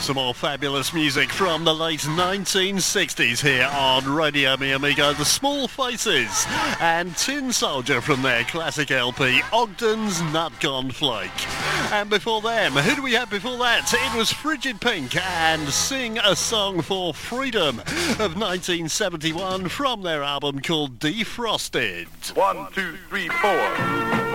Some more fabulous music from the late 1960s here on Radio Mi Amigo. The Small Faces and Tin Soldier from their classic LP, Ogden's Nut Gone Flake. And before them, who do we have before that? It was Frigid Pink and Sing a Song for Freedom of 1971 from their album called Defrosted. 1, 2, 3, 4.